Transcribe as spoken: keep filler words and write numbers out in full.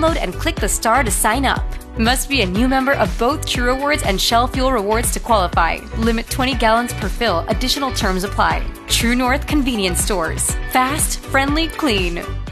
Download and click the star to sign up. Must be a new member of both True Rewards and Shell Fuel Rewards to qualify. Limit twenty gallons per fill. Additional terms apply. True North Convenience Stores. Fast, friendly, clean.